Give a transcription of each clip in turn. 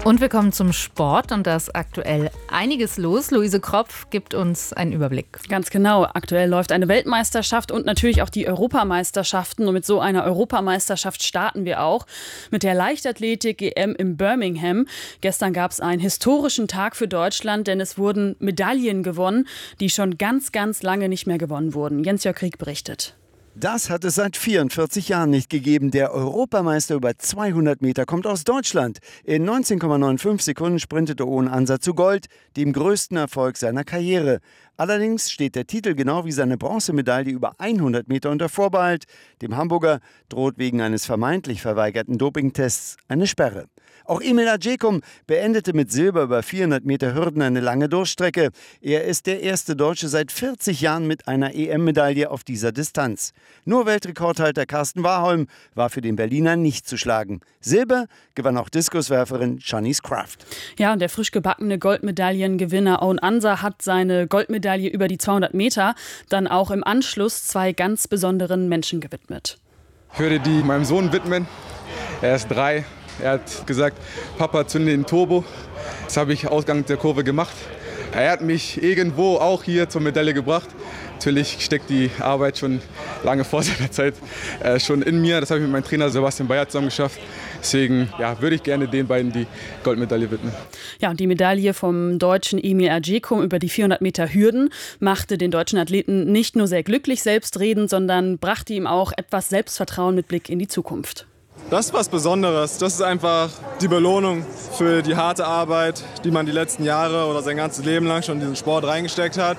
Und wir kommen zum Sport und da ist aktuell einiges los. Luise Kropf gibt uns einen Überblick. Ganz genau. Aktuell läuft eine Weltmeisterschaft und natürlich auch die Europameisterschaften. Und mit so einer Europameisterschaft starten wir auch mit der Leichtathletik-EM in Birmingham. Gestern gab es einen historischen Tag für Deutschland, denn es wurden Medaillen gewonnen, die schon ganz, ganz lange nicht mehr gewonnen wurden. Jens-Jörg Krieg berichtet. Das hat es seit 44 Jahren nicht gegeben. Der Europameister über 200 Meter kommt aus Deutschland. In 19,95 Sekunden sprintete ohne Ansatz zu Gold, dem größten Erfolg seiner Karriere. Allerdings steht der Titel genau wie seine Bronzemedaille über 100 Meter unter Vorbehalt. Dem Hamburger droht wegen eines vermeintlich verweigerten Dopingtests eine Sperre. Auch Emil Ajcekum beendete mit Silber über 400 Meter Hürden eine lange Durchstrecke. Er ist der erste Deutsche seit 40 Jahren mit einer EM-Medaille auf dieser Distanz. Nur Weltrekordhalter Carsten Warholm war für den Berliner nicht zu schlagen. Silber gewann auch Diskuswerferin Shanice Kraft. Ja, und der frisch gebackene Goldmedaillengewinner Aun Ansa hat seine Goldmedaille über die 200 Meter dann auch im Anschluss zwei ganz besonderen Menschen gewidmet. Ich würde die meinem Sohn widmen. Er ist 3. Er hat gesagt, Papa, zünde den Turbo. Das habe ich Ausgang der Kurve gemacht. Er hat mich irgendwo auch hier zur Medaille gebracht. Natürlich steckt die Arbeit schon lange vor seiner Zeit schon in mir. Das habe ich mit meinem Trainer Sebastian Bayer zusammen geschafft. Deswegen würde ich gerne den beiden die Goldmedaille widmen. Ja, und die Medaille vom deutschen Emil Ajcekum über die 400 Meter Hürden machte den deutschen Athleten nicht nur sehr glücklich selbstredend, sondern brachte ihm auch etwas Selbstvertrauen mit Blick in die Zukunft. Das ist was Besonderes. Das ist einfach die Belohnung für die harte Arbeit, die man die letzten Jahre oder sein ganzes Leben lang schon in diesen Sport reingesteckt hat.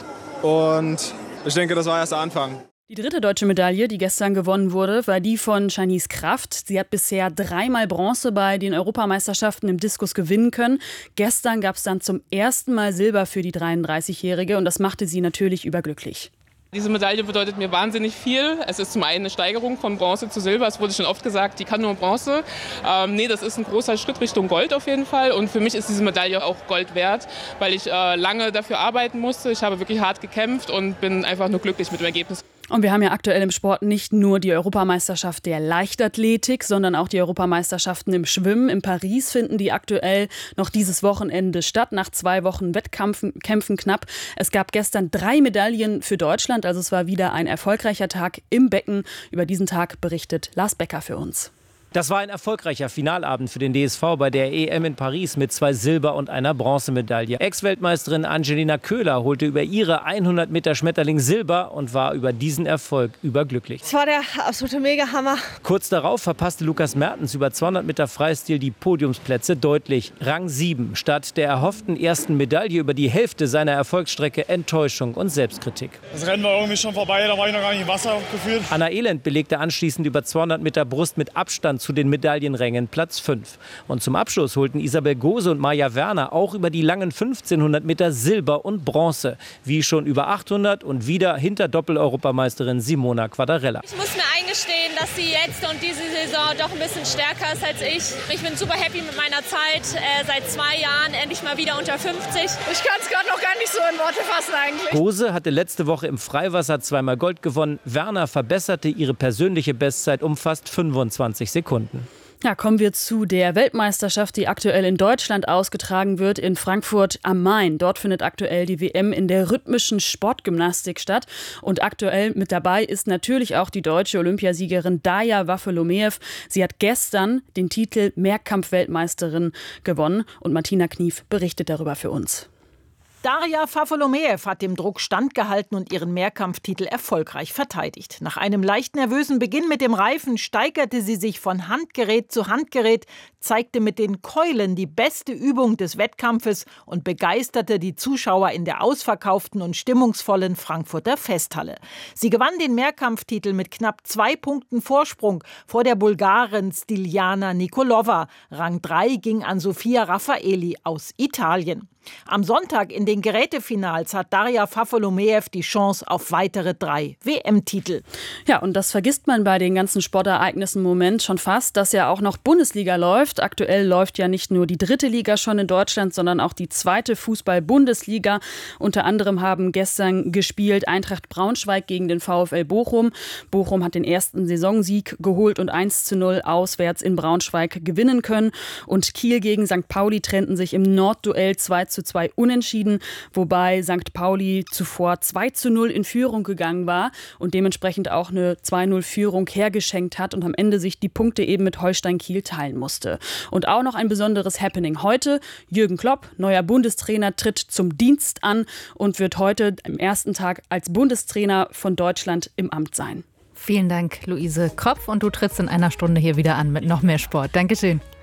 Und ich denke, das war erst der Anfang. Die dritte deutsche Medaille, die gestern gewonnen wurde, war die von Shanice Kraft. Sie hat bisher 3-mal Bronze bei den Europameisterschaften im Diskus gewinnen können. Gestern gab es dann zum ersten Mal Silber für die 33-Jährige und das machte sie natürlich überglücklich. Diese Medaille bedeutet mir wahnsinnig viel. Es ist zum einen eine Steigerung von Bronze zu Silber. Es wurde schon oft gesagt, die kann nur Bronze. Das ist ein großer Schritt Richtung Gold auf jeden Fall. Und für mich ist diese Medaille auch Gold wert, weil ich lange dafür arbeiten musste. Ich habe wirklich hart gekämpft und bin einfach nur glücklich mit dem Ergebnis. Und wir haben ja aktuell im Sport nicht nur die Europameisterschaft der Leichtathletik, sondern auch die Europameisterschaften im Schwimmen. In Paris finden die aktuell noch dieses Wochenende statt, nach 2 Wochen Wettkämpfen knapp. Es gab gestern 3 Medaillen für Deutschland, also es war wieder ein erfolgreicher Tag im Becken. Über diesen Tag berichtet Lars Becker für uns. Das war ein erfolgreicher Finalabend für den DSV bei der EM in Paris mit 2 Silber- und einer Bronzemedaille. Ex-Weltmeisterin Angelina Köhler holte über ihre 100 Meter Schmetterling Silber und war über diesen Erfolg überglücklich. Das war der absolute Mega-Hammer. Kurz darauf verpasste Lukas Mertens über 200 Meter Freistil die Podiumsplätze deutlich. Rang 7, statt der erhofften ersten Medaille über die Hälfte seiner Erfolgsstrecke Enttäuschung und Selbstkritik. Das Rennen war irgendwie schon vorbei, da war ich noch gar nicht im Wasser gefühlt. Anna Elend belegte anschließend über 200 Meter Brust mit Abstand zu den Medaillenrängen Platz 5. Und zum Abschluss holten Isabel Gose und Maja Werner auch über die langen 1500 Meter Silber und Bronze, wie schon über 800 und wieder hinter Doppel-Europameisterin Simona Quadarella. Ich muss mir eingestehen, dass sie jetzt und diese Saison doch ein bisschen stärker ist als ich. Ich bin super happy mit meiner Zeit, seit 2 Jahren endlich mal wieder unter 50. Ich kann es gerade noch gar nicht so in Worte fassen eigentlich. Gose hatte letzte Woche im Freiwasser 2-mal Gold gewonnen. Werner verbesserte ihre persönliche Bestzeit um fast 25 Sekunden. Ja, kommen wir zu der Weltmeisterschaft, die aktuell in Deutschland ausgetragen wird, in Frankfurt am Main. Dort findet aktuell die WM in der rhythmischen Sportgymnastik statt. Und aktuell mit dabei ist natürlich auch die deutsche Olympiasiegerin Darja Waffelomejew. Sie hat gestern den Titel Mehrkampf-Weltmeisterin gewonnen und Martina Knief berichtet darüber für uns. Darja Waffelomejew hat dem Druck standgehalten und ihren Mehrkampftitel erfolgreich verteidigt. Nach einem leicht nervösen Beginn mit dem Reifen steigerte sie sich von Handgerät zu Handgerät, zeigte mit den Keulen die beste Übung des Wettkampfes und begeisterte die Zuschauer in der ausverkauften und stimmungsvollen Frankfurter Festhalle. Sie gewann den Mehrkampftitel mit knapp 2 Punkten Vorsprung vor der Bulgarin Stiljana Nikolova. Rang 3 ging an Sofia Raffaeli aus Italien. Am Sonntag in den Gerätefinals hat Darja Fafolomeev die Chance auf weitere 3 WM-Titel. Ja, und das vergisst man bei den ganzen Sportereignissen im Moment schon fast, dass ja auch noch Bundesliga läuft. Aktuell läuft ja nicht nur die 3. Liga schon in Deutschland, sondern auch die 2. Fußball-Bundesliga. Unter anderem haben gestern gespielt Eintracht Braunschweig gegen den VfL Bochum. Bochum hat den ersten Saisonsieg geholt und 1:0 auswärts in Braunschweig gewinnen können. Und Kiel gegen St. Pauli trennten sich im Nordduell 2:2 unentschieden, wobei St. Pauli zuvor 2:0 in Führung gegangen war und dementsprechend auch eine 2:0-Führung hergeschenkt hat und am Ende sich die Punkte eben mit Holstein Kiel teilen musste. Und auch noch ein besonderes Happening heute. Jürgen Klopp, neuer Bundestrainer, tritt zum Dienst an und wird heute am ersten Tag als Bundestrainer von Deutschland im Amt sein. Vielen Dank, Luise Kropf. Und du trittst in einer Stunde hier wieder an mit noch mehr Sport. Dankeschön.